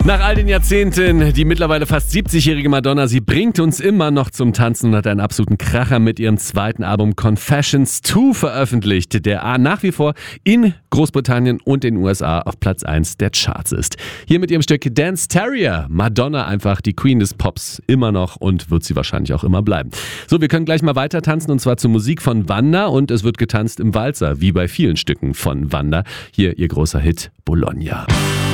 Nach all den Jahrzehnten, die mittlerweile fast 70-jährige Madonna, sie bringt uns immer noch zum Tanzen und hat einen absoluten Kracher mit ihrem zweiten Album Confessions 2 veröffentlicht, der nach wie vor in Großbritannien und den USA auf Platz 1 der Charts ist. Hier mit ihrem Stück Dance Terrier, Madonna einfach die Queen des Pops immer noch und wird sie wahrscheinlich auch immer bleiben. So, wir können gleich mal weiter tanzen und zwar zur Musik von Wanda und es wird getanzt im Walzer, wie bei vielen Stücken von Wanda. Hier ihr großer Hit Bologna.